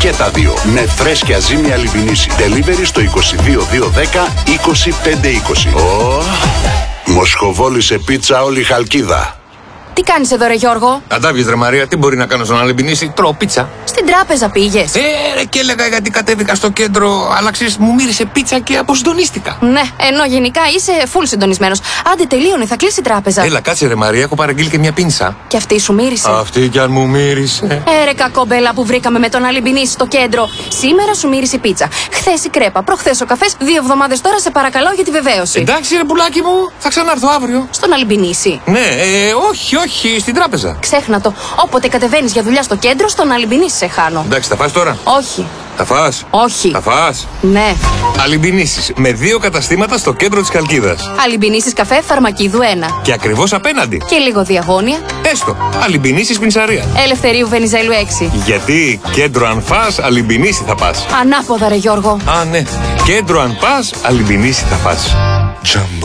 Και τα δύο. Με φρέσκια ζύμη Αλιμπινίση. Delivery στο 22210 2520. Μοσχοβόλησε πίτσα όλη η Χαλκίδα. Τι κάνεις εδώ, ρε Γιώργο? Αντάβιες, ρε Μαρία, τι μπορεί να κάνω στον Αλιμπινίση? Τρώω πίτσα. Στην τράπεζα πήγες? Ρε, και έλεγα γιατί κατέβηκα στο κέντρο, αλλά ξέρεις, μου μύρισε πίτσα και αποσυντονίστηκα. Ναι, ενώ γενικά είσαι full συντονισμένος. Άντε, τελείωνε, θα κλείσει η τράπεζα. Έλα, κάτσε, ρε Μαρία, έχω παραγγείλει και μια πίνσα. Και αυτή σου μύρισε? Αυτή κι αν μου μύρισε. Ρε κακόμπελα που βρήκαμε με τον Αλιμπινίση στο κέντρο. Σήμερα σου μύρισε η πίτσα. Χθες η κρέπα, προχθές ο καφές. 2 εβδομάδες τώρα, σε παρακαλώ για τη βεβαίωση. Εντάξει, ρε πουλάκι μου, θα ξανάρθω αύριο. Στον Αλιμπινίση? Ναι, όχι, στην τράπεζα. Ξέχνα το. Όποτε κατεβαίνεις για δουλειά στο κέντρο, στον Αλιμπινίση σε χάνω. Εντάξει, θα φας τώρα? Όχι. Θα φας? Όχι. Θα φας? Ναι. Αλιμπινίσεις με 2 καταστήματα στο κέντρο της Χαλκίδας. Αλιμπινίσεις καφέ Φαρμακίδου 1. Και ακριβώς απέναντι. Και λίγο διαγώνια. Έστω. Αλιμπινίσεις Πινσαρία. Ελευθερίου Βενιζέλου 6. Γιατί κέντρο αν φας, Αλιμπινίση θα πας. Ανάποδα, ρε Γιώργο. Α, ναι. Κέντρο αν πας, Αλιμπινίση θα πας.